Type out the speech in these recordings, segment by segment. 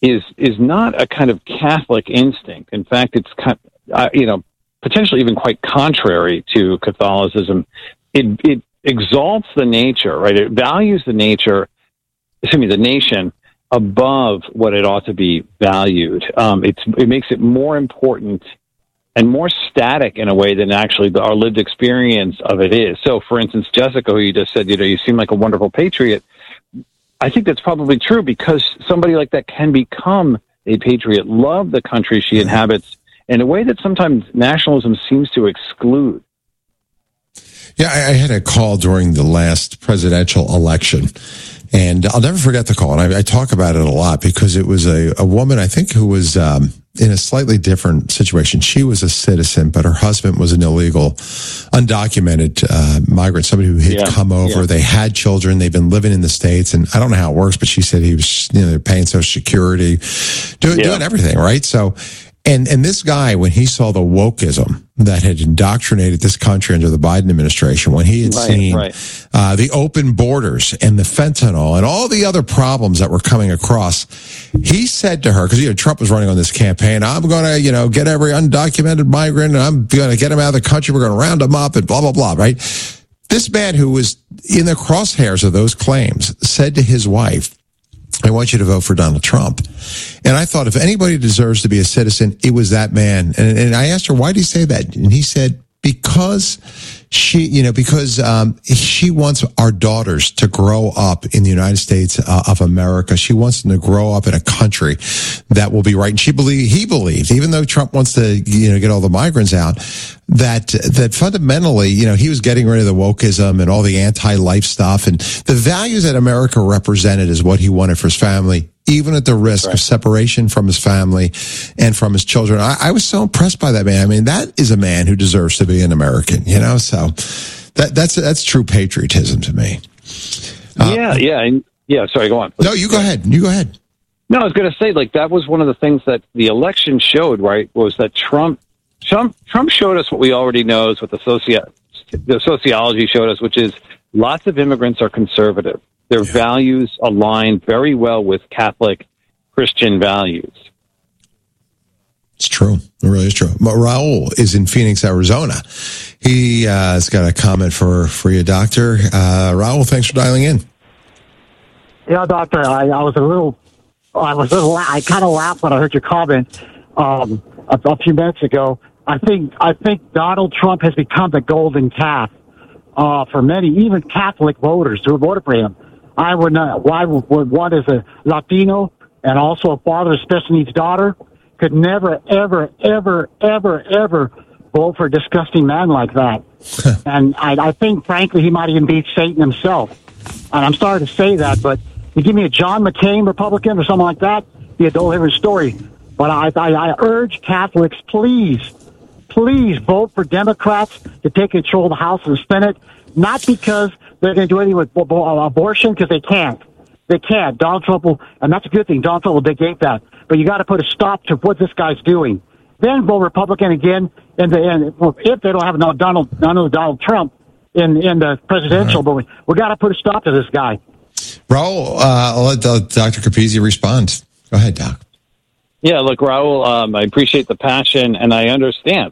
is not a kind of Catholic instinct. In fact, it's potentially even quite contrary to Catholicism. It exalts the nature, right? It values the nation above what it ought to be valued. It makes it more important and more static in a way than actually our lived experience of it is. So, for instance, Jessica, who you just said, you seem like a wonderful patriot. I think that's probably true because somebody like that can become a patriot, love the country she inhabits in a way that sometimes nationalism seems to exclude. Yeah, I had a call during the last presidential election, and I'll never forget the call. And I talk about it a lot because it was a woman, I think, who was in a slightly different situation. She was a citizen, but her husband was an illegal, undocumented migrant, somebody who had come over. Yeah. They had children. They've been living in the States, and I don't know how it works, but she said he was, they're paying Social Security, doing everything, right? So, and this guy, when he saw the wokeism that had indoctrinated this country under the Biden administration, when he had seen the open borders and the fentanyl and all the other problems that were coming across, he said to her, because Trump was running on this campaign, I'm going to, get every undocumented migrant and I'm going to get them out of the country. We're going to round them up and blah, blah, blah, right? This man who was in the crosshairs of those claims said to his wife, I want you to vote for Donald Trump. And I thought if anybody deserves to be a citizen, it was that man. And I asked her, why did he say that? And he said, because she wants our daughters to grow up in the United States of America. She wants them to grow up in a country that will be right. And he believed, even though Trump wants to, get all the migrants out, that fundamentally, he was getting rid of the wokeism and all the anti-life stuff, and the values that America represented is what he wanted for his family, even at the risk of separation from his family and from his children. I was so impressed by that man. I mean, that is a man who deserves to be an American, so that's true patriotism to me. Sorry, go on. Please. No, you go ahead. No, I was going to say, that was one of the things that the election showed, right, was that Trump showed us what we already know, what the sociology showed us, which is lots of immigrants are conservative. Their values align very well with Catholic Christian values. It's true. It really is true. Raul is in Phoenix, Arizona. He has got a comment for you, Doctor. Raul, thanks for dialing in. Yeah, Doctor, I kind of laughed when I heard your comment a few minutes ago. I think Donald Trump has become the golden calf for many, even Catholic voters who voted for him. I would not. Why would one as a Latino and also a father of special needs daughter could never, ever, ever, ever, ever vote for a disgusting man like that? And I think, frankly, he might even beat Satan himself. And I'm sorry to say that, but you give me a John McCain Republican or something like that, be a whole different story. But I urge Catholics, please vote for Democrats to take control of the House and the Senate, not because they're going to do anything with abortion, because they can't. They can't. Donald Trump will, and that's a good thing, Donald Trump will negate that. But you got to put a stop to what this guy's doing. Then vote Republican again in the end, if they don't have Donald Trump in the presidential. Right. But we got to put a stop to this guy. Raul, I'll let Dr. Capizzi respond. Go ahead, Doc. Yeah, look, Raul, I appreciate the passion, and I understand.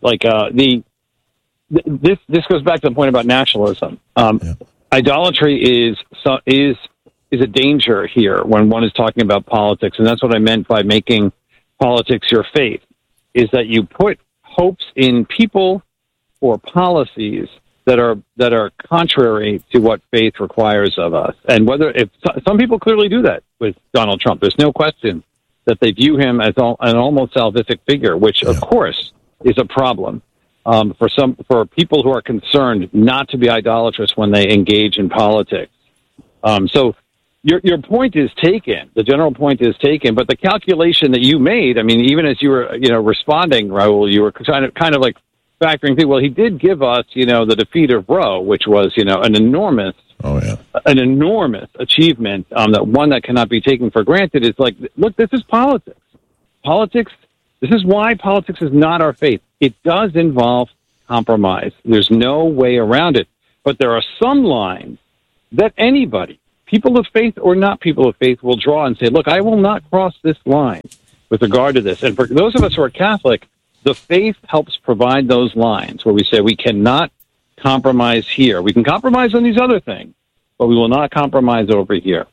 This goes back to the point about nationalism. Idolatry is a danger here when one is talking about politics, and that's what I meant by making politics your faith, is that you put hopes in people or policies that are contrary to what faith requires of us. And if some people clearly do that with Donald Trump, there's no question that they view him as an almost salvific figure, which of course is a problem for people who are concerned not to be idolatrous when they engage in politics. So your point is taken. The general point is taken, but the calculation that you made, I mean, even as you were, responding, Raul, you were kind of like factoring through. Well, he did give us, the defeat of Roe, which was, an enormous achievement. That cannot be taken for granted. It's like, look, this is politics. This is why politics is not our faith. It does involve compromise. There's no way around it. But there are some lines that anybody, people of faith or not people of faith will draw and say, look, I will not cross this line with regard to this. And for those of us who are Catholic, the faith helps provide those lines where we say we cannot compromise here. We can compromise on these other things, but we will not compromise over here.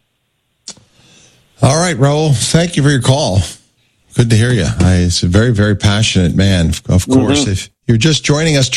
All right, Raul, thank you for your call. Good to hear you. He's a very, very passionate man, of course. Mm-hmm. If you're just joining us,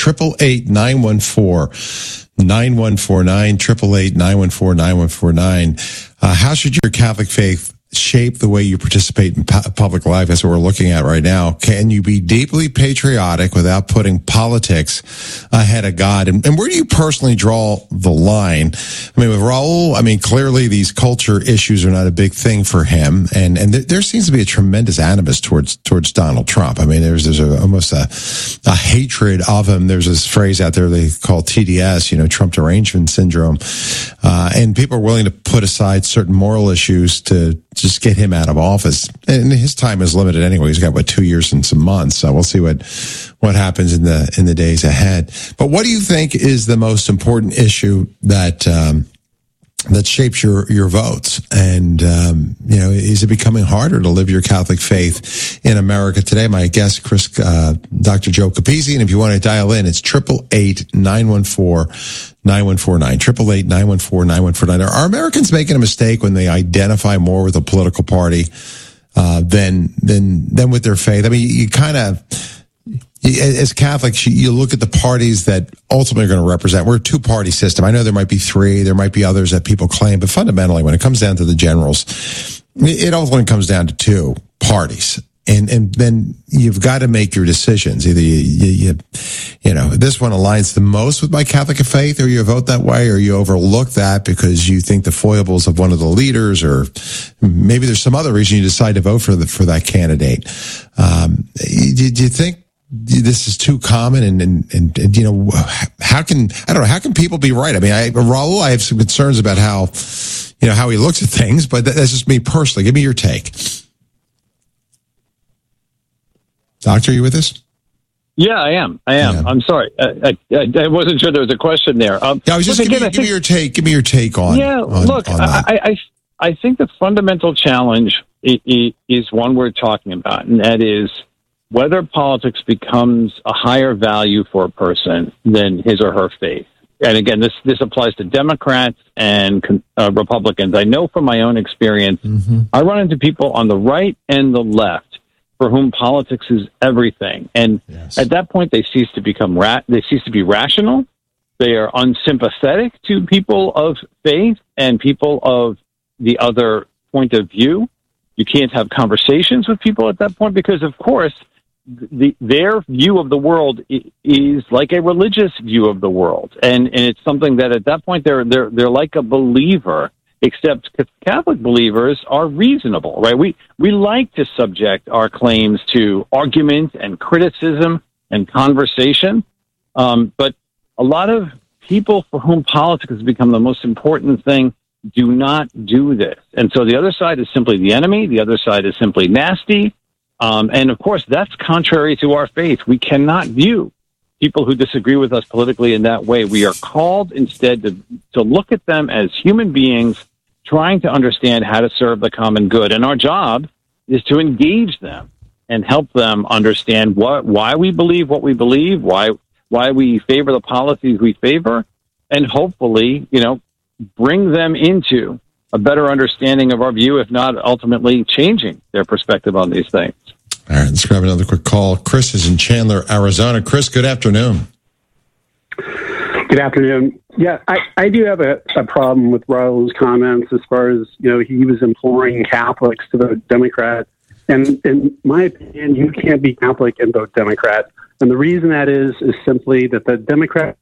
888-914-9149, 888-914-9149. How should your Catholic faith shape the way you participate in public life? That's what we're looking at right now. Can you be deeply patriotic without putting politics ahead of God? And where do you personally draw the line? I mean, with Raul, clearly these culture issues are not a big thing for him. And there seems to be a tremendous animus towards Donald Trump. I mean, there's almost a hatred of him. There's this phrase out there they call TDS, Trump derangement syndrome. And people are willing to put aside certain moral issues to just get him out of office. And his time is limited anyway. He's got 2 years and some months. So we'll see what happens in the days ahead. But what do you think is the most important issue that shapes your votes? And is it becoming harder to live your Catholic faith in America today? My guest, Dr. Joe Capizzi, and if you want to dial in, it's 888-914-9149, 888-914-9149. Are Americans making a mistake when they identify more with a political party than with their faith? I mean, you kind of, as Catholics, you look at the parties that ultimately are going to represent. We're a two-party system. I know there might be three, there might be others that people claim, but fundamentally, when it comes down to the generals, it ultimately comes down to two parties. And then you've got to make your decisions. Either you this one aligns the most with my Catholic faith, or you vote that way, or you overlook that because you think the foibles of one of the leaders, or maybe there's some other reason you decide to vote for that candidate. Do you think this is too common? And how can people be right? I mean, Raul, I have some concerns about how he looks at things, but that's just me personally. Give me your take. Doctor, are you with us? Yeah, I am. Yeah. I'm sorry. I wasn't sure there was a question there. I was just give me your take. Give me your take on. Yeah, look, on that. I think the fundamental challenge is one we're talking about, and that is whether politics becomes a higher value for a person than his or her faith. And again, this applies to Democrats and Republicans. I know from my own experience, I run into people on the right and the left for whom politics is everything. And at that point, they cease to become they cease to be rational. They are unsympathetic to people of faith and people of the other point of view. You can't have conversations with people at that point because, of course, their view of the world is like a religious view of the world. And it's something that at that point they're like a believer, except Catholic believers are reasonable, right? We like to subject our claims to argument and criticism and conversation. But a lot of people for whom politics has become the most important thing do not do this. And so the other side is simply the enemy. The other side is simply nasty. And of course, that's contrary to our faith. We cannot view people who disagree with us politically in that way. We are called instead to look at them as human beings trying to understand how to serve the common good. And our job is to engage them and help them understand why we believe what we believe, why we favor the policies we favor, and hopefully, bring them into a better understanding of our view, if not ultimately changing their perspective on these things. All right, let's grab another quick call. Chris is in Chandler, Arizona. Chris, good afternoon. Good afternoon. Yeah, I do have a problem with Raul's comments as far as, he was imploring Catholics to vote Democrat. And in my opinion, you can't be Catholic and vote Democrat. And the reason that is simply that the Democrat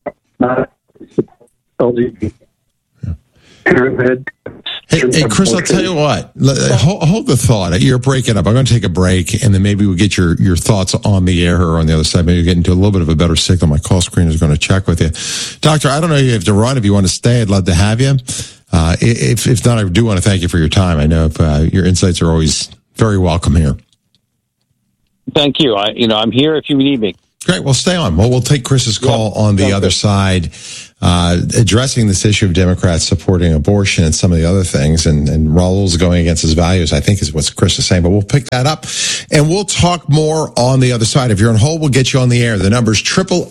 LGBT parenthood. Hey, Chris, I'll tell you what. Hold the thought. You're breaking up. I'm going to take a break, and then maybe we'll get your thoughts on the air or on the other side. Maybe get into a little bit of a better signal. My call screen is going to check with you. Doctor, I don't know if you have to run. If you want to stay, I'd love to have you. If not, I do want to thank you for your time. I know your insights are always very welcome here. Thank you. I'm here if you need me. Great. Well, stay on. Well, we'll take Chris's call on the other side. addressing this issue of Democrats supporting abortion and some of the other things, and Raul's going against his values, I think is what Chris is saying. But we'll pick that up, and we'll talk more on the other side. If you're on hold, we'll get you on the air. The number's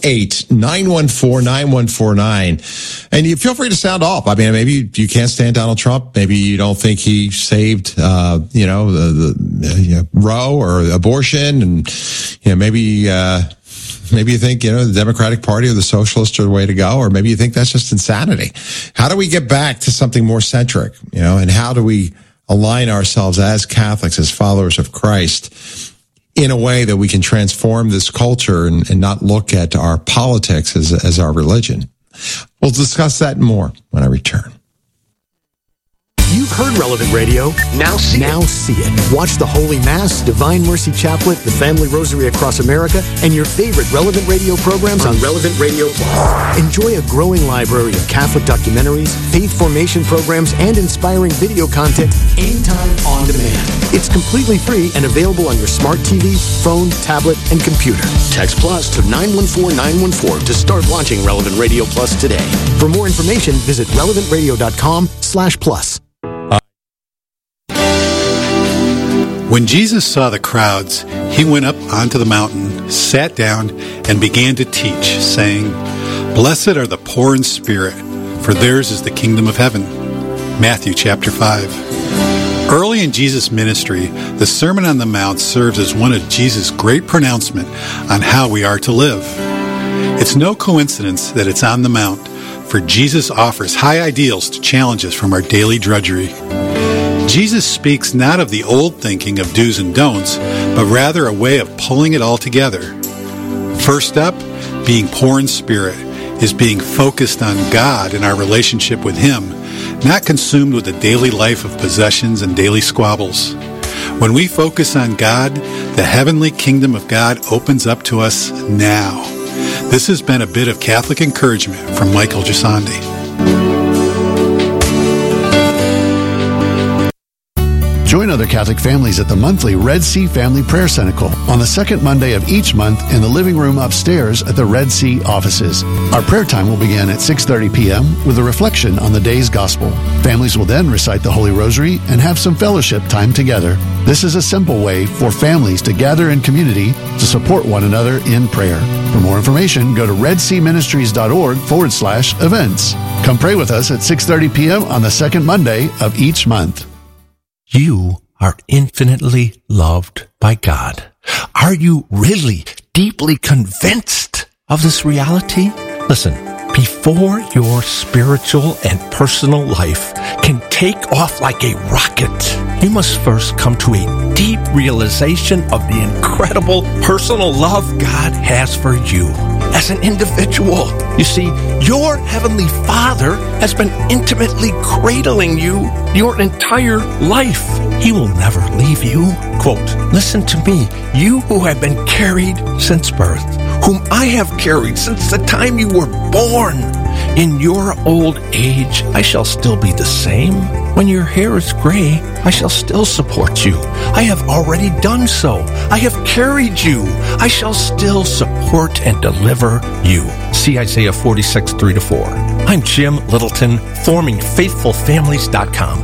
888-914-9149. And you feel free to sound off. I mean, maybe you can't stand Donald Trump. Maybe you don't think he saved, Roe or abortion, and maybe you think, the Democratic Party or the Socialists are the way to go, or maybe you think that's just insanity. How do we get back to something more centric, and how do we align ourselves as Catholics, as followers of Christ, in a way that we can transform this culture and not look at our politics as our religion? We'll discuss that more when I return. You've heard Relevant Radio. Now see it. Watch the Holy Mass, Divine Mercy Chaplet, the Family Rosary Across America, and your favorite Relevant Radio programs on Relevant Radio Plus. Enjoy a growing library of Catholic documentaries, faith formation programs, and inspiring video content anytime on demand. It's completely free and available on your smart TV, phone, tablet, and computer. Text Plus to 914-914 to start launching Relevant Radio Plus today. For more information, visit relevantradio.com/plus. When Jesus saw the crowds, he went up onto the mountain, sat down, and began to teach, saying, "Blessed are the poor in spirit, for theirs is the kingdom of heaven." Matthew chapter 5. Early in Jesus' ministry, the Sermon on the Mount serves as one of Jesus' great pronouncements on how we are to live. It's no coincidence that it's on the Mount, for Jesus offers high ideals to challenge us from our daily drudgery. Jesus speaks not of the old thinking of do's and don'ts, but rather a way of pulling it all together. First up, being poor in spirit is being focused on God and our relationship with Him, not consumed with the daily life of possessions and daily squabbles. When we focus on God, the heavenly kingdom of God opens up to us now. This has been a bit of Catholic encouragement from Michael Gisandi. Join other Catholic families at the monthly Red Sea Family Prayer Cenacle on the second Monday of each month in the living room upstairs at the Red Sea offices. Our prayer time will begin at 6:30 p.m. with a reflection on the day's gospel. Families will then recite the Holy Rosary and have some fellowship time together. This is a simple way for families to gather in community to support one another in prayer. For more information, go to redseaministries.org/events. Come pray with us at 6:30 p.m. on the second Monday of each month. You are infinitely loved by God. Are you really deeply convinced of this reality? Listen, before your spiritual and personal life can take off like a rocket, you must first come to a deep realization of the incredible personal love God has for you as an individual. You see, your Heavenly Father has been intimately cradling you your entire life. He will never leave you. Quote, "Listen to me, you who have been carried since birth, whom I have carried since the time you were born. In your old age, I shall still be the same. When your hair is gray, I shall still support you. I have already done so. I have carried you. I shall still support and deliver you." See Isaiah 46, 3-4. I'm Jim Littleton, formingfaithfulfamilies.com.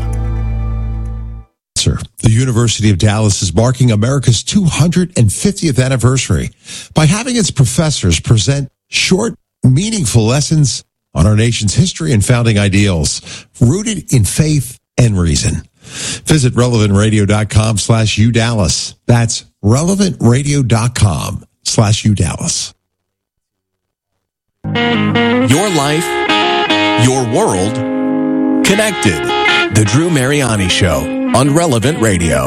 The University of Dallas is marking America's 250th anniversary by having its professors present short, meaningful lessons on our nation's history and founding ideals, rooted in faith and reason. Visit relevantradio.com/UDallas. That's relevantradio.com/UDallas. Your life, your world, connected. The Drew Mariani Show on Relevant Radio.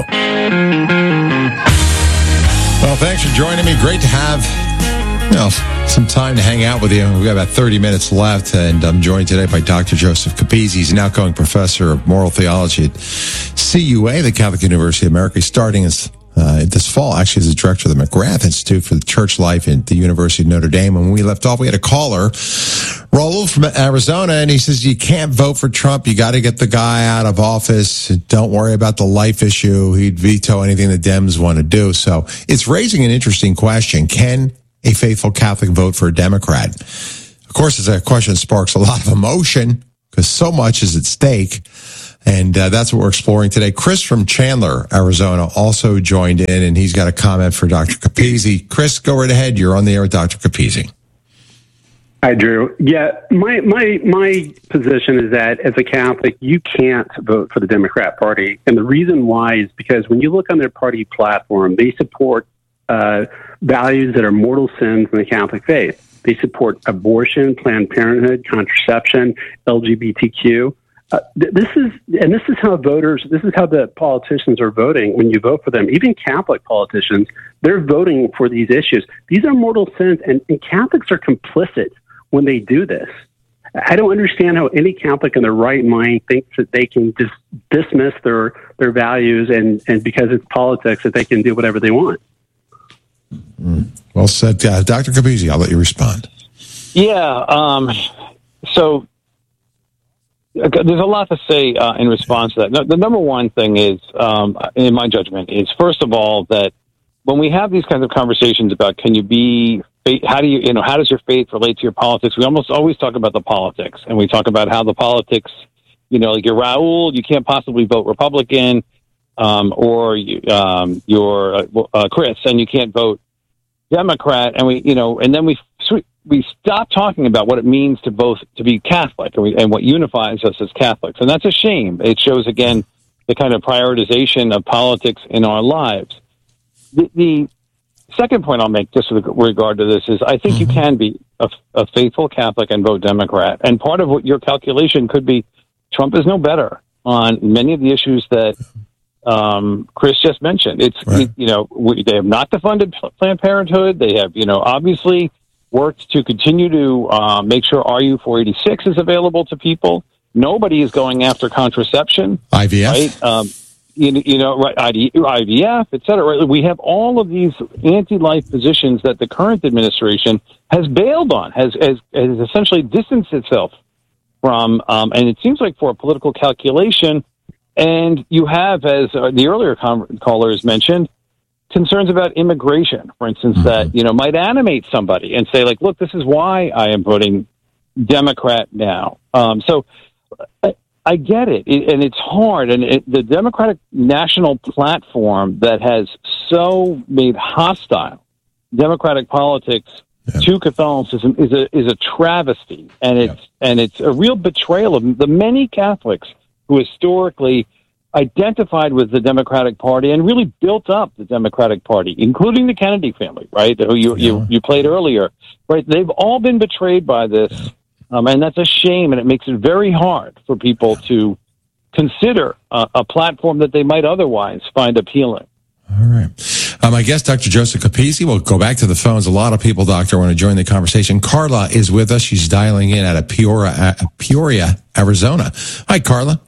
Well, thanks for joining me. Great to have some time to hang out with you. We've got about 30 minutes left, and I'm joined today by Dr. Joseph Capizzi. He's an outgoing professor of moral theology at CUA, the Catholic University of America. He's starting this fall, actually, as the director of the McGrath Institute for Church Life at the University of Notre Dame. When we left off, we had a caller, Raul from Arizona, and he says, you can't vote for Trump. You got to get the guy out of office. Don't worry about the life issue. He'd veto anything the Dems want to do. So it's raising an interesting question. Can a faithful Catholic vote for a Democrat? Of course, it's a question that sparks a lot of emotion because so much is at stake. And that's what we're exploring today. Chris from Chandler, Arizona, also joined in, and he's got a comment for Dr. Capizzi. Chris, go right ahead. You're on the air with Dr. Capizzi. Hi, Drew. Yeah, my position is that as a Catholic, you can't vote for the Democrat Party. And the reason why is because when you look on their party platform, they support values that are mortal sins in the Catholic faith. They support abortion, Planned Parenthood, contraception, LGBTQ. This is how the politicians are voting when you vote for them. Even Catholic politicians, they're voting for these issues. These are mortal sins, and Catholics are complicit when they do this. I don't understand how any Catholic in their right mind thinks that they can just dismiss their values and because it's politics that they can do whatever they want. Well said. Dr. Capizzi, I'll let you respond. Yeah, so there's a lot to say in response to that. The number one thing is, in my judgment, is first of all that when we have these kinds of conversations about how does your faith relate to your politics, we almost always talk about the politics, and we talk about how the politics, like you're Raul, you can't possibly vote Republican, or you're Chris, and you can't vote Democrat, and then we stop talking about what it means to be Catholic and what unifies us as Catholics. And that's a shame. It shows, again, the kind of prioritization of politics in our lives. The second point I'll make just with regard to this is I think you can be a faithful Catholic and vote Democrat. And part of what your calculation could be, Trump is no better on many of the issues that Chris just mentioned. It's, right. They have not defunded Planned Parenthood. They have, obviously worked to continue to make sure RU-486 is available to people. Nobody is going after contraception. IVF. Right? IVF, et cetera. We have all of these anti-life positions that the current administration has bailed on, has essentially distanced itself from, and it seems like for a political calculation. And you have, as the earlier callers mentioned, concerns about immigration, for instance, that, might animate somebody and say, like, look, this is why I am voting Democrat now. So I get it, and it's hard. And the Democratic National Platform that has so made hostile Democratic politics to Catholicism is a travesty, and it's a real betrayal of the many Catholics who historically identified with the Democratic Party and really built up the Democratic Party, including the Kennedy family, right, who you played earlier. Right, they've all been betrayed by this, and that's a shame, and it makes it very hard for people to consider a platform that they might otherwise find appealing. All right. My guest, Dr. Joseph Capizzi. We'll go back to the phones. A lot of people, Doctor, want to join the conversation. Carla is with us. She's dialing in out of Peoria, Arizona. Hi, Carla.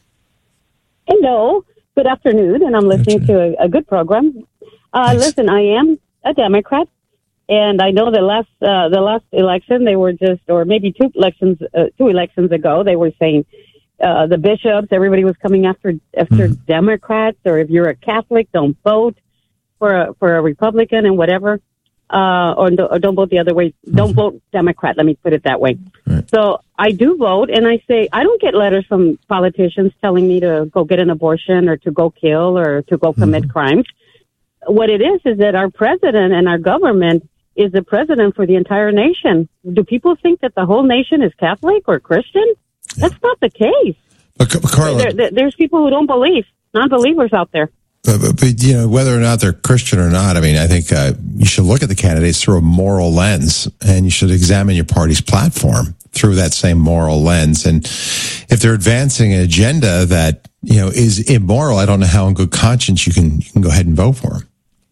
Hello. Good afternoon, and I'm listening to a good program. Listen, I am a Democrat, and I know the last election they were or maybe two elections ago, they were saying the bishops, everybody was coming after Democrats, or if you're a Catholic, don't vote for a Republican and whatever, or don't vote the other way. Don't vote Democrat. Let me put it that way. Right. So I do vote, and I say I don't get letters from politicians telling me to go get an abortion or to go kill or to go commit crimes. What it is that our president and our government is the president for the entire nation. Do people think that the whole nation is Catholic or Christian? Yeah. That's not the case. But Carla, there's people who don't believe, non-believers out there. But whether or not they're Christian or not, I mean, I think you should look at the candidates through a moral lens, and you should examine your party's platform through that same moral lens. And if they're advancing an agenda that is immoral, I don't know how in good conscience you can go ahead and vote for them.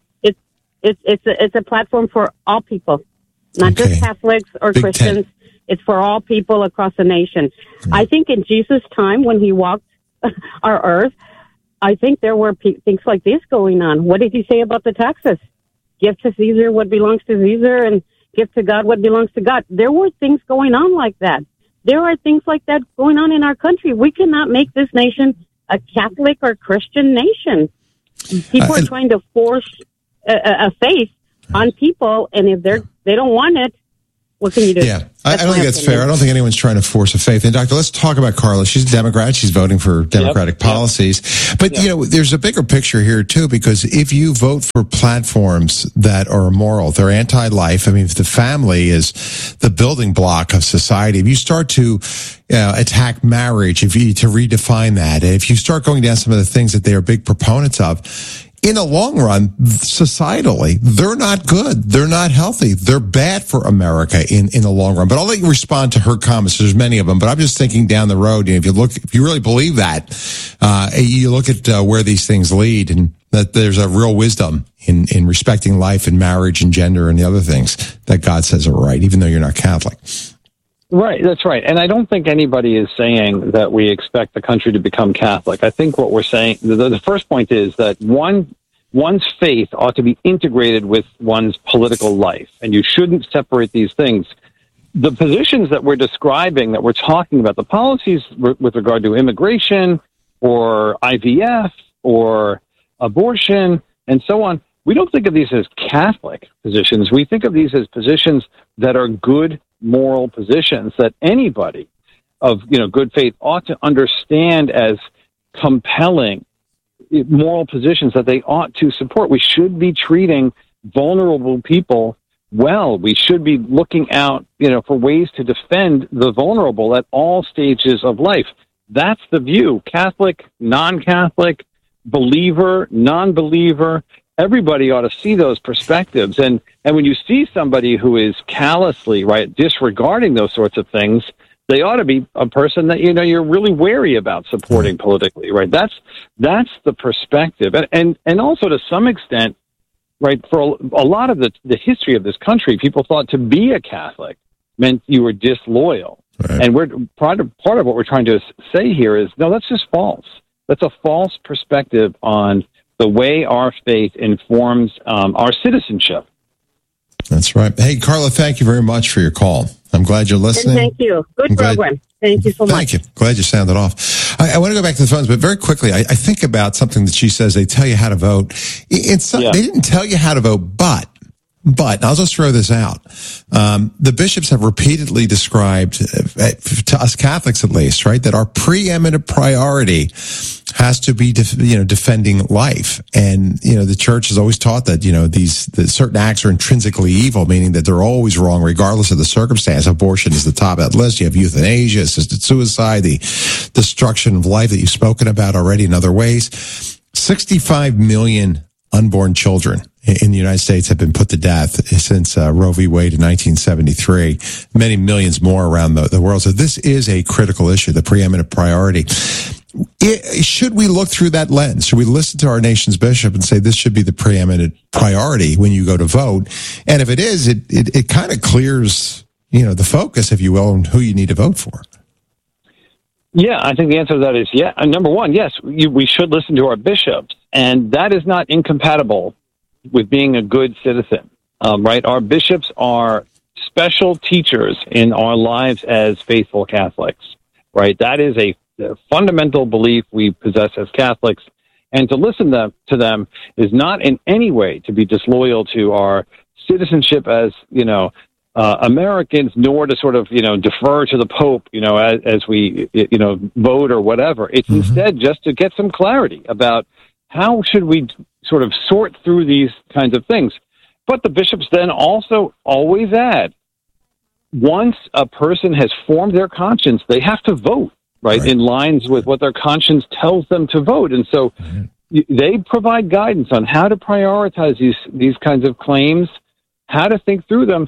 It's a platform for all people, not just Catholics or Christians. It's for all people across the nation. I think in Jesus' time, when he walked our earth, I think there were things like this going on. What did he say about the taxes? Give to Caesar what belongs to Caesar and give to God what belongs to God. There were things going on like that. There are things like that going on in our country. We cannot make this nation a Catholic or Christian nation. People are trying to force a faith on people, and if they don't want it, What can you do? Yeah, I don't think that's fair. I don't think anyone's trying to force a faith. And Doctor, let's talk about Carla. She's a Democrat. She's voting for Democratic policies. But, you know, there's a bigger picture here, too, because if you vote for platforms that are immoral, they're anti-life. I mean, if the family is the building block of society, if you start to attack marriage, to redefine that, and if you start going down some of the things that they are big proponents of, in the long run, societally, they're not good. They're not healthy. They're bad for America in the long run. But I'll let you respond to her comments. There's many of them, but I'm just thinking down the road. You know, if you really believe that, you look at where these things lead, and that there's a real wisdom in respecting life and marriage and gender and the other things that God says are right, even though you're not Catholic. Right, that's right. And I don't think anybody is saying that we expect the country to become Catholic. I think what we're saying, the first point is that one's faith ought to be integrated with one's political life, and you shouldn't separate these things. The positions that we're describing, that we're talking about, the policies with regard to immigration or IVF or abortion and so on, we don't think of these as Catholic positions. We think of these as positions that are good moral positions that anybody of good faith ought to understand as compelling moral positions that they ought to support. We should be treating vulnerable people well. We should be looking out for ways to defend the vulnerable at all stages of life. That's the view. Catholic, non-Catholic, believer, non-believer. Everybody ought to see those perspectives. And when you see somebody who is callously, disregarding those sorts of things, they ought to be a person that, you're really wary about supporting politically, right? That's the perspective. And also to some extent, right, for a lot of the history of this country, people thought to be a Catholic meant you were disloyal. Right. And part of what we're trying to say here is, no, that's just false. That's a false perspective on the way our faith informs our citizenship. That's right. Hey, Carla, thank you very much for your call. I'm glad you're listening. And thank you. Good program. Thank you so much. Thank you. Glad you sounded off. I want to go back to the phones, but very quickly, I think about something that she says. They tell you how to vote. They didn't tell you how to vote, but I'll just throw this out. The bishops have repeatedly described, to us Catholics at least, right, that our preeminent priority has to be, defending life. And, the church has always taught that, that certain acts are intrinsically evil, meaning that they're always wrong, regardless of the circumstance. Abortion is the top of that list. You have euthanasia, assisted suicide, the destruction of life that you've spoken about already in other ways. 65 million unborn children in the United States have been put to death since Roe v. Wade in 1973. Many millions more around the world. So this is a critical issue, the preeminent priority. Should we look through that lens? Should we listen to our nation's bishop and say this should be the preeminent priority when you go to vote? And if it is, it kind of clears, the focus, if you will, on who you need to vote for. Yeah, I think the answer to that is yeah. Number one, yes, we should listen to our bishops, and that is not incompatible with being a good citizen, right? Our bishops are special teachers in our lives as faithful Catholics, right? That is a fundamental belief we possess as Catholics, and to listen to them is not in any way to be disloyal to our citizenship as, Americans, nor to sort of, defer to the Pope, as we, vote or whatever. It's instead just to get some clarity about how should we sort of sort through these kinds of things. But the bishops then also always add, once a person has formed their conscience, they have to vote, right, in lines with what their conscience tells them to vote. And so they provide guidance on how to prioritize these kinds of claims, how to think through them.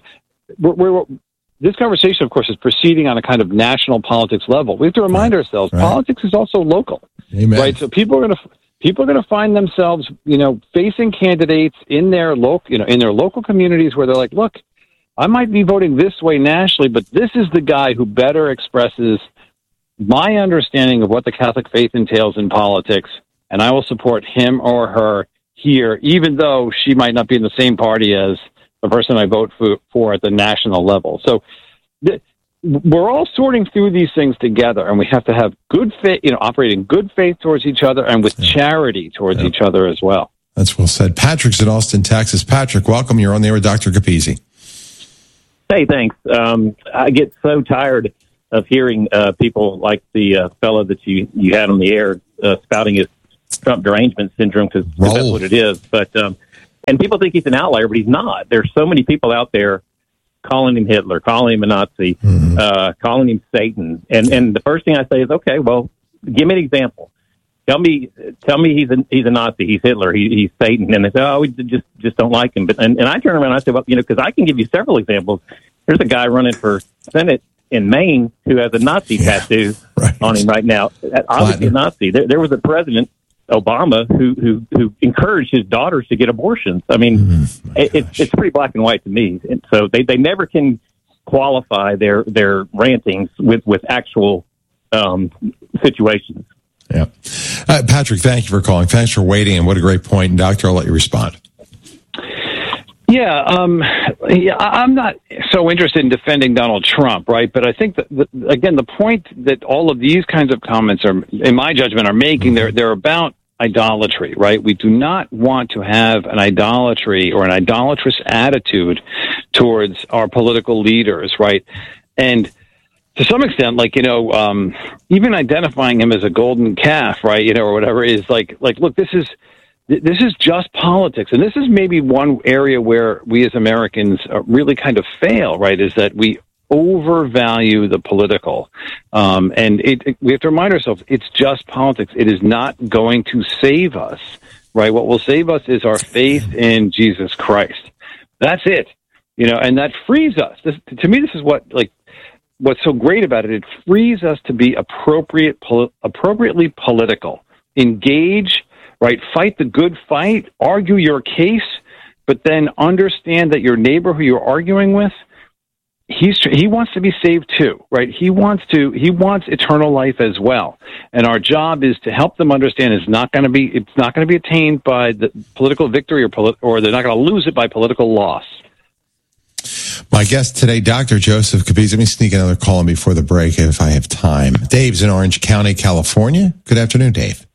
This conversation, of course, is proceeding on a kind of national politics level. We have to remind ourselves, politics is also local, right? So people are going to find themselves, facing candidates in their local communities where they're like, look, I might be voting this way nationally, but this is the guy who better expresses my understanding of what the Catholic faith entails in politics, and I will support him or her here, even though she might not be in the same party as the person I vote for at the national level. So we're all sorting through these things together, and we have to have good faith, operating good faith towards each other and with charity towards each other as well. That's well said. Patrick's in Austin, Texas. Patrick, welcome. You're on the air with Dr. Capizzi. Hey, thanks. I get so tired of hearing people like the fellow that you had on the air spouting his Trump derangement syndrome, because that's what it is. But and people think he's an outlier, but he's not. There's so many people out there calling him Hitler, calling him a Nazi, calling him Satan. And the first thing I say is, okay, well, give me an example. Tell me he's a Nazi, he's Hitler, he's Satan. And they say, oh, we just don't like him. But and I turn around and I say, well, because I can give you several examples. There's a guy running for Senate in Maine who has a Nazi tattoo on him right now. Obviously a Nazi. There was a president, Obama, who encouraged his daughters to get abortions. I mean, it's pretty black and white to me. And so they never can qualify their rantings with actual situations. Yeah. Patrick, thank you for calling. Thanks for waiting, and what a great point. And Doctor, I'll let you respond. Yeah, I'm not so interested in defending Donald Trump, right? But I think that, again, the point that all of these kinds of comments are, in my judgment, are making, they're about idolatry, right? We do not want to have an idolatry or an idolatrous attitude towards our political leaders, right? And to some extent, even identifying him as a golden calf, right, or whatever, is like, look, this is just politics. And this is maybe one area where we as Americans really kind of fail, right, is that we overvalue the political. And we have to remind ourselves, it's just politics. It is not going to save us, right? What will save us is our faith in Jesus Christ. That's it, and that frees us. To me, this is what's so great about it. It frees us to be appropriately political, engage, right? Fight the good fight, argue your case, but then understand that your neighbor who you're arguing with, he wants to be saved too, right? He wants eternal life as well. And our job is to help them understand it's not going to be attained by the political victory or they're not going to lose it by political loss. My guest today, Dr. Joseph Capizzi. Let me sneak another call in before the break if I have time. Dave's in Orange County, California. Good afternoon, Dave.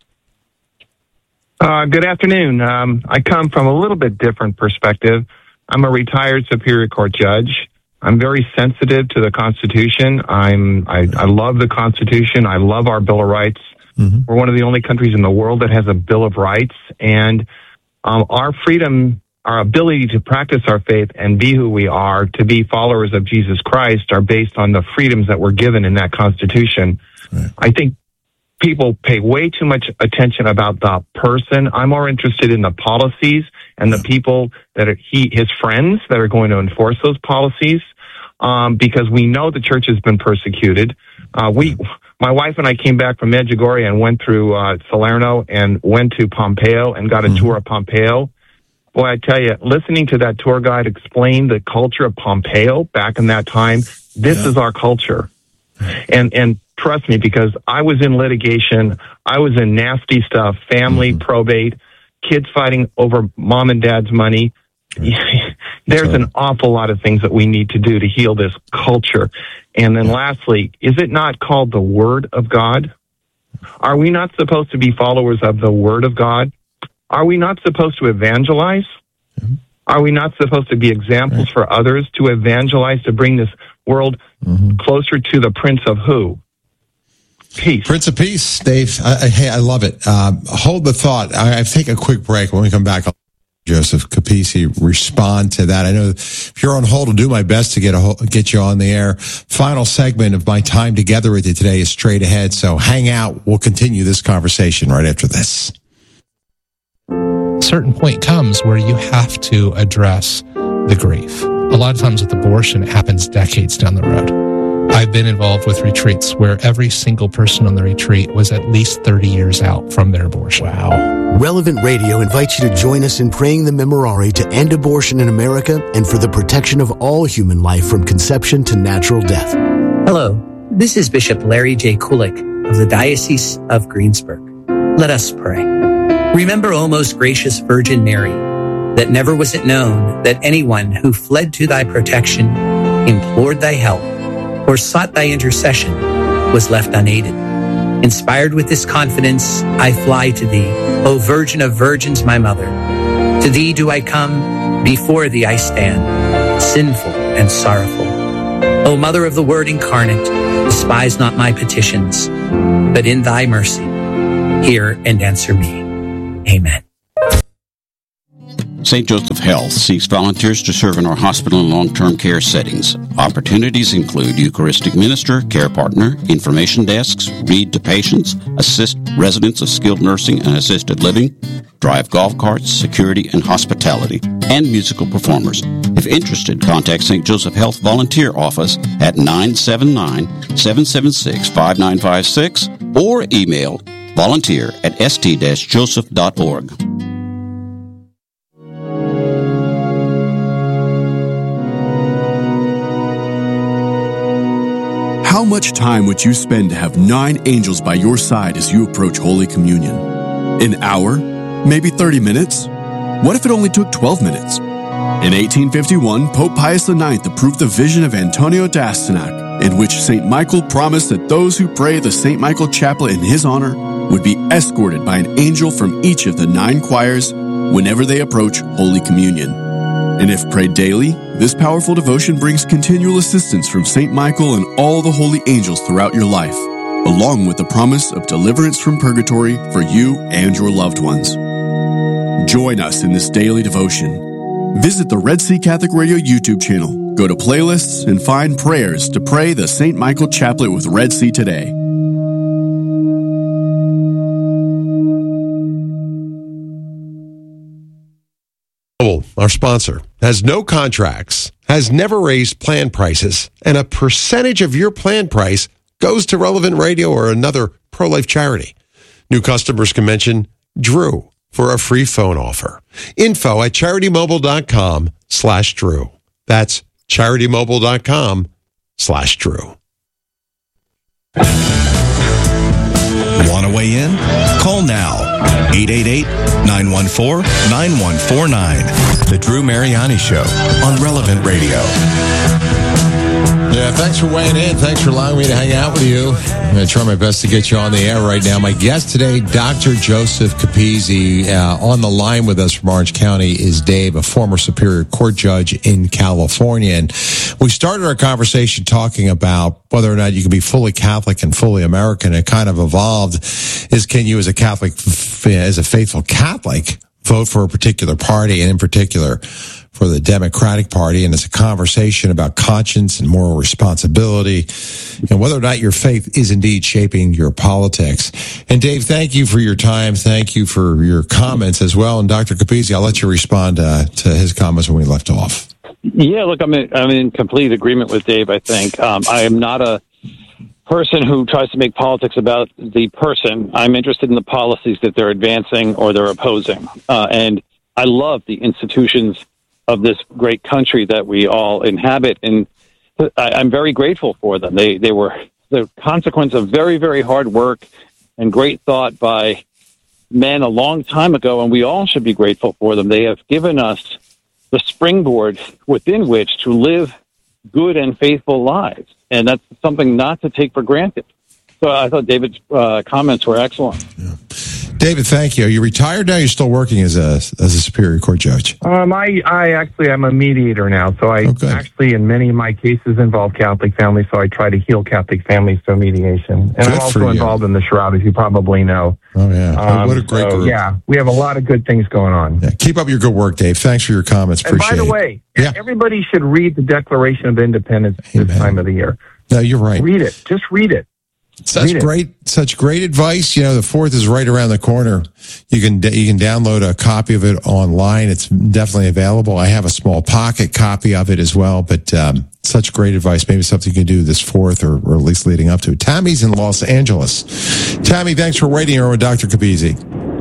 Good afternoon. I come from a little bit different perspective. I'm a retired Superior Court judge. I'm very sensitive to the Constitution. I love the Constitution. I love our Bill of Rights. Mm-hmm. We're one of the only countries in the world that has a Bill of Rights. And our freedom, our ability to practice our faith and be who we are, to be followers of Jesus Christ, are based on the freedoms that we're given in that Constitution. Right. I think people pay way too much attention about the person. I'm more interested in the policies and the people that are his friends that are going to enforce those policies, because we know the church has been persecuted. My wife and I came back from Medjugorje and went through Salerno and went to Pompeo and got a tour of Pompeo. Boy, I tell you, listening to that tour guide explain the culture of Pompeo back in that time, this is our culture. And trust me, because I was in litigation, I was in nasty stuff, family, probate, kids fighting over mom and dad's money. There's an awful lot of things that we need to do to heal this culture. And then lastly, is it not called the Word of God? Are we not supposed to be followers of the Word of God? Are we not supposed to evangelize? Are we not supposed to be examples for others to evangelize, to bring this world closer to the Prince of who? Peace. Prince of Peace, Dave. I love it. Hold the thought. I take a quick break. When we come back, I'll Joseph Capizzi respond to that. I know if you're on hold, I'll do my best to get you on the air. Final segment of my time together with you today is straight ahead, so hang out. We'll continue this conversation right after this. A certain point comes where you have to address the grief. A lot of times with abortion, it happens decades down the road. I've been involved with retreats where every single person on the retreat was at least 30 years out from their abortion. Wow. Relevant Radio invites you to join us in praying the Memorare to end abortion in America and for the protection of all human life from conception to natural death. Hello, this is Bishop Larry J. Kulik of the Diocese of Greensburg. Let us pray. Remember, O most gracious Virgin Mary, that never was it known that anyone who fled to thy protection, implored thy help, or sought thy intercession was left unaided. Inspired with this confidence, I fly to thee, O Virgin of Virgins, my mother. To thee do I come, before thee I stand. sinful and sorrowful. O Mother of the Word incarnate, despise not my petitions, but in thy mercy, hear and answer me. Amen. St. Joseph Health seeks volunteers to serve in our hospital and long-term care settings. Opportunities include Eucharistic minister, care partner, information desks, read to patients, assist residents of skilled nursing and assisted living, drive golf carts, security and hospitality, and musical performers. If interested, contact St. Joseph Health Volunteer Office at 979-776-5956 or email volunteer@st-joseph.org. How much time would you spend to have 9 angels by your side as you approach Holy Communion? An hour? Maybe 30 minutes? What if it only took 12 minutes? In 1851, Pope Pius IX approved the vision of Antonio d'Astyanac, in which St. Michael promised that those who pray the St. Michael Chaplet in his honor would be escorted by an angel from each of the 9 choirs whenever they approach Holy Communion. And if prayed daily, this powerful devotion brings continual assistance from St. Michael and all the holy angels throughout your life, along with the promise of deliverance from purgatory for you and your loved ones. Join us in this daily devotion. Visit the Red Sea Catholic Radio YouTube channel, go to playlists, and find prayers to pray the St. Michael Chaplet with Red Sea today. Our sponsor has no contracts, has never raised plan prices, and a percentage of your plan price goes to Relevant Radio or another pro-life charity. New customers can mention Drew for a free phone offer. Info at CharityMobile.com/Drew. That's CharityMobile.com/Drew. Want to weigh in? Call now. 888-914-9149. The Drew Mariani Show on Relevant Radio. Yeah, thanks for weighing in. Thanks for allowing me to hang out with you. I'm going to try my best to get you on the air right now. My guest today, Dr. Joseph Capizzi. On the line with us from Orange County is Dave, a former Superior Court judge in California. And we started our conversation talking about whether or not you can be fully Catholic and fully American. It kind of evolved is, can you as a Catholic, as a faithful Catholic, vote for a particular party, and in particular for the Democratic Party? And it's a conversation about conscience and moral responsibility and whether or not your faith is indeed shaping your politics. And Dave, thank you for your time. Thank you for your comments as well. And Dr. Capizzi, I'll let you respond to his comments when we left off. Yeah, look, I'm in complete agreement with Dave, I think. I am not a person who tries to make politics about the person. I'm interested in the policies that they're advancing or they're opposing. And I love the institutions of this great country that we all inhabit, and I'm very grateful for them. They were the consequence of very, very hard work and great thought by men a long time ago, and we all should be grateful for them. They have given us the springboard within which to live good and faithful lives, and that's something not to take for granted. So I thought David's comments were excellent. Yeah. David, thank you. Are you retired now? You're still working as a Superior Court judge? I actually am a mediator now, so I actually, in many of my cases, involve Catholic families, so I try to heal Catholic families through mediation. And I'm also involved in the Shroud, as you probably know. Oh, yeah. What a great group. Yeah, we have a lot of good things going on. Yeah. Keep up your good work, Dave. Thanks for your comments. Appreciate it. And by the way, everybody should read the Declaration of Independence this time of the year. No, you're right. Read it. Just read it. Such great advice. You know, the 4th is right around the corner. You can download a copy of it online. It's definitely available. I have a small pocket copy of it as well, but such great advice. Maybe something you can do this 4th or at least leading up to it. Tammy's in Los Angeles. Tammy, thanks for waiting here with Dr. Capizzi.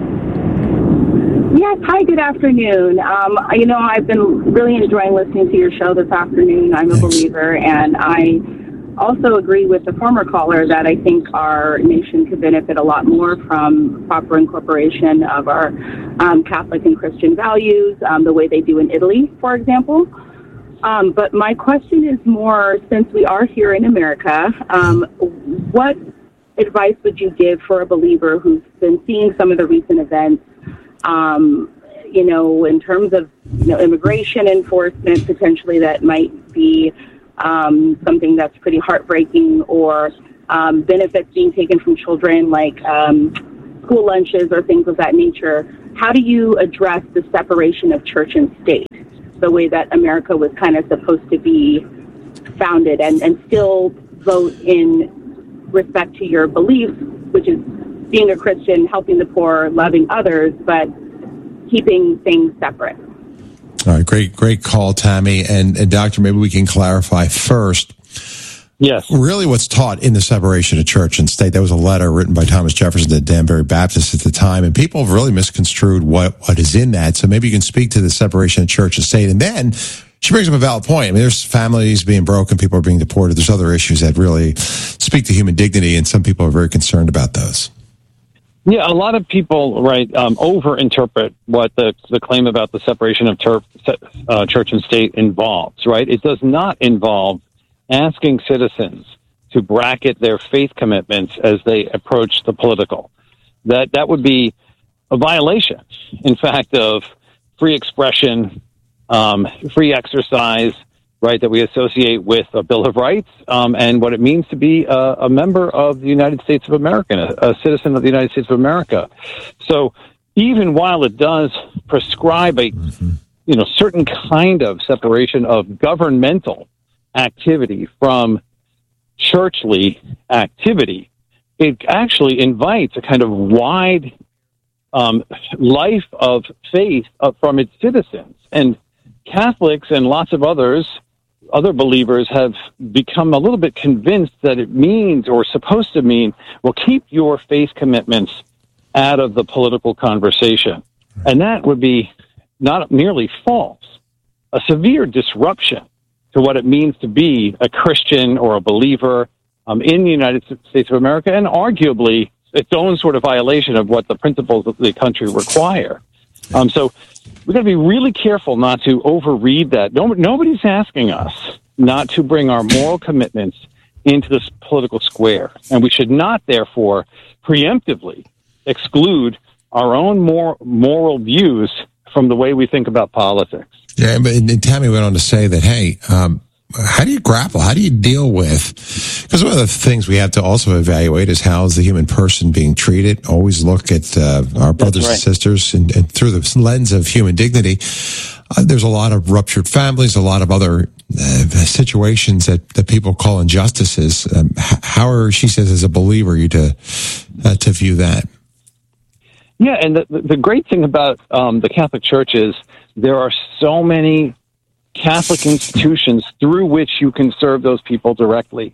Yes, hi, good afternoon. I've been really enjoying listening to your show this afternoon. I'm a believer, and I also agree with the former caller that I think our nation could benefit a lot more from proper incorporation of our Catholic and Christian values, the way they do in Italy, for example. But my question is more, since we are here in America, what advice would you give for a believer who's been seeing some of the recent events, in terms of immigration enforcement, potentially that might be something that's pretty heartbreaking, or benefits being taken from children, like school lunches or things of that nature. How do you address the separation of church and state, the way that America was kind of supposed to be founded, and still vote in respect to your beliefs, which is being a Christian, helping the poor, loving others, but keeping things separate? All right, great call, Tammy. And Doctor, maybe we can clarify first. Yes. Really what's taught in the separation of church and state. That was a letter written by Thomas Jefferson to Danbury Baptist at the time, and people have really misconstrued what is in that. So maybe you can speak to the separation of church and state. And then she brings up a valid point. I mean, there's families being broken, people are being deported. There's other issues that really speak to human dignity, and some people are very concerned about those. Yeah, a lot of people, overinterpret what the claim about the separation of church and state involves, right? It does not involve asking citizens to bracket their faith commitments as they approach the political. That would be a violation, in fact, of free expression, free exercise, right, that we associate with a Bill of Rights, and what it means to be a member of the United States of America, a citizen of the United States of America. So even while it does prescribe a certain kind of separation of governmental activity from churchly activity, it actually invites a kind of wide life of faith from its citizens. And Catholics and lots of other believers have become a little bit convinced that it means, or supposed to mean, well, keep your faith commitments out of the political conversation. And that would be not merely false, a severe disruption to what it means to be a Christian or a believer in the United States of America, and arguably its own sort of violation of what the principles of the country require. So we've got to be really careful not to overread that. Nobody's asking us not to bring our moral commitments into this political square, and we should not, therefore, preemptively exclude our own moral views from the way we think about politics. Yeah, but and Tammy went on to say that, hey, how do you grapple? How do you deal with? Because one of the things we have to also evaluate is how is the human person being treated. Always look at our brothers and sisters and through the lens of human dignity. There's a lot of ruptured families, a lot of other situations that people call injustices. How are, she says, as a believer, you to view that? Yeah, and the great thing about the Catholic Church is there are so many Catholic institutions through which you can serve those people directly.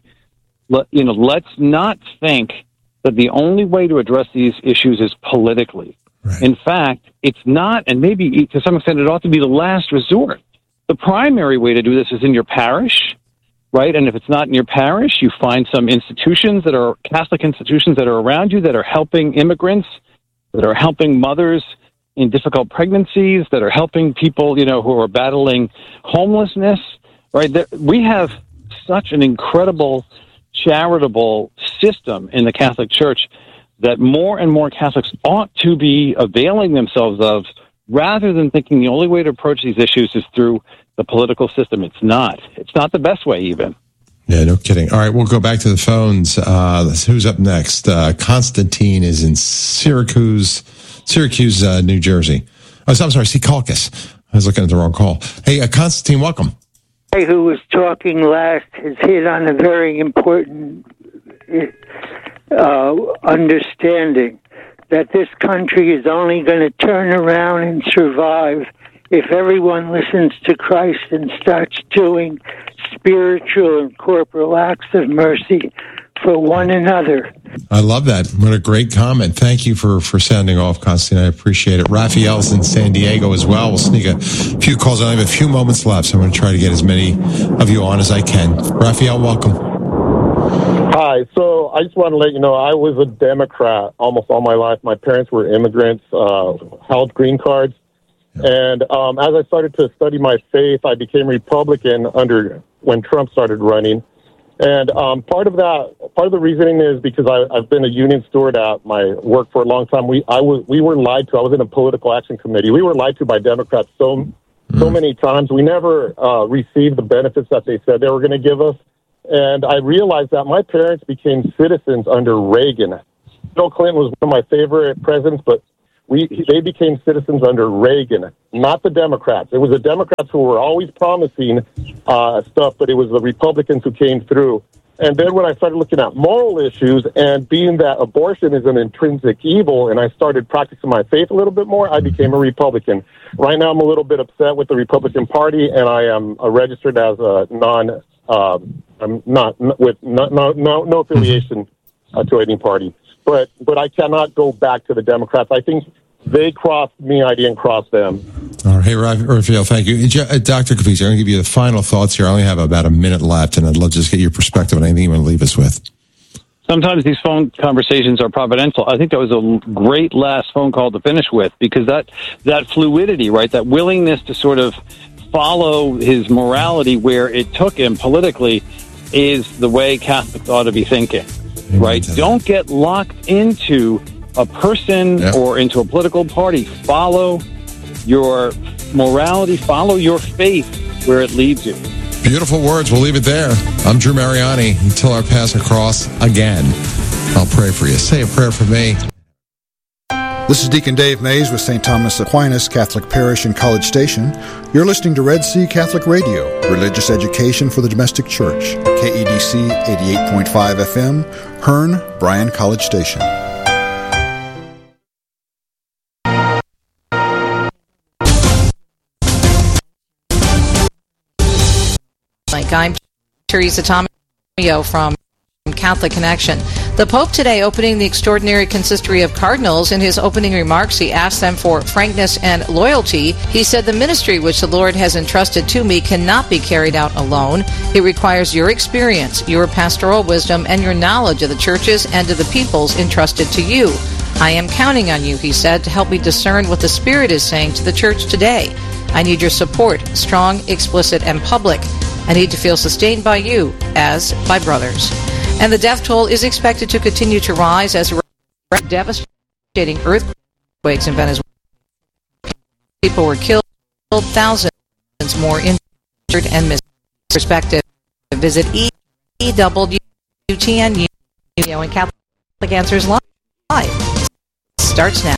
Let's not think that the only way to address these issues is politically. Right. In fact, it's not, and maybe to some extent it ought to be the last resort. The primary way to do this is in your parish, right? And if it's not in your parish, you find some institutions that are Catholic institutions that are around you that are helping immigrants, that are helping mothers in difficult pregnancies, that are helping people, who are battling homelessness, right? We have such an incredible charitable system in the Catholic Church that more and more Catholics ought to be availing themselves of, rather than thinking the only way to approach these issues is through the political system. It's not. It's not the best way, even. Yeah, no kidding. All right, we'll go back to the phones. Who's up next? Constantine is in Syracuse, New Jersey. Oh, I'm sorry, Secaucus. I was looking at the wrong call. Hey, Constantine, welcome. Hey, who was talking last has hit on a very important understanding that this country is only going to turn around and survive if everyone listens to Christ and starts doing spiritual and corporal acts of mercy for one another. I love that. What a great comment. Thank you for sounding off, Constantine. I appreciate it. Raphael's in San Diego as well. We'll sneak a few calls. I have a few moments left, so I'm going to try to get as many of you on as I can. Raphael, welcome. Hi. So I just want to let you know, I was a Democrat almost all my life. My parents were immigrants, held green cards. And as I started to study my faith, I became Republican when Trump started running. And part of the reasoning is because I've been a union steward at my work for a long time. We were lied to. I was in a political action committee. We were lied to by Democrats so many times. We never received the benefits that they said they were going to give us. And I realized that my parents became citizens under Reagan. Bill Clinton was one of my favorite presidents, but they became citizens under Reagan, not the Democrats. It was the Democrats who were always promising stuff, but it was the Republicans who came through. And then when I started looking at moral issues and being that abortion is an intrinsic evil, and I started practicing my faith a little bit more, I became a Republican. Right now I'm a little bit upset with the Republican Party, and I am registered as a I'm not with no affiliation to any party. But I cannot go back to the Democrats. I think they crossed me. I didn't cross them. All right. Hey, Raphael, thank you. Dr. Kafizi, I'm going to give you the final thoughts here. I only have about a minute left, and I'd love to just get your perspective on anything you want to leave us with. Sometimes these phone conversations are providential. I think that was a great last phone call to finish with, because that fluidity, right, that willingness to sort of follow his morality where it took him politically is the way Catholics ought to be thinking. Right? Don't get locked into a person or into a political party. Follow your morality, follow your faith where it leads you. Beautiful words. We'll leave it there. I'm Drew Mariani. Until our paths cross again, I'll pray for you. Say a prayer for me. This is Deacon Dave Mays with St. Thomas Aquinas Catholic Parish in College Station. You're listening to Red Sea Catholic Radio, religious education for the domestic church. KEDC 88.5 FM, Hearn, Bryan College Station. I'm Teresa Tomio from Catholic Connection. The Pope today opening the extraordinary consistory of cardinals. In his opening remarks, he asked them for frankness and loyalty. He said, "The ministry which the Lord has entrusted to me cannot be carried out alone. It requires your experience, your pastoral wisdom, and your knowledge of the churches and of the peoples entrusted to you. I am counting on you," he said, "to help me discern what the Spirit is saying to the church today. I need your support, strong, explicit, and public. I need to feel sustained by you as by brothers." And the death toll is expected to continue to rise as devastating earthquakes in Venezuela. People were killed, thousands more injured and missing. Perspective. Visit EWTN and Catholic Answers Live. Starts now.